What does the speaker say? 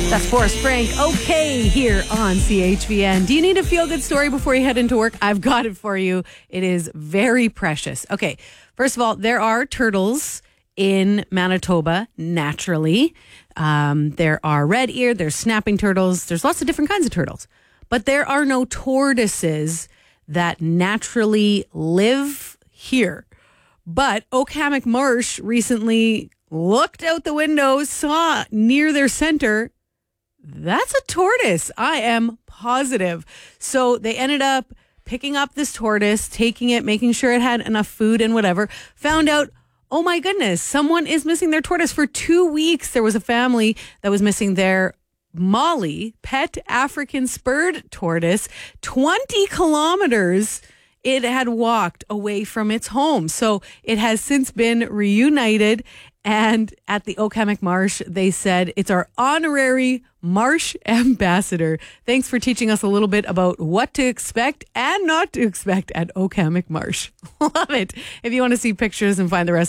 That's Forrest Frank. Okay, here on CHVN. Do you need a feel-good story before you head into work? I've got it for you. It is very precious. Okay, first of all, there are turtles in Manitoba naturally. There are red ear, there's snapping turtles, there's lots of different kinds of turtles. But there are no tortoises that naturally live here. But Oakhammock Marsh recently looked out the window, saw near their center, that's a tortoise. I am positive. So they ended up picking up this tortoise, taking it, making sure it had enough food and whatever. Found out, oh my goodness, someone is missing their tortoise. For 2 weeks, there was a family that was missing their Molly, pet African spurred tortoise. 20 kilometers it had walked away from its home. So it has since been reunited. And at the Oakhammock Marsh, they said, it's our honorary Marsh ambassador. Thanks for teaching us a little bit about what to expect and not to expect at Oakhammock Marsh. Love it. If you want to see pictures and find the rest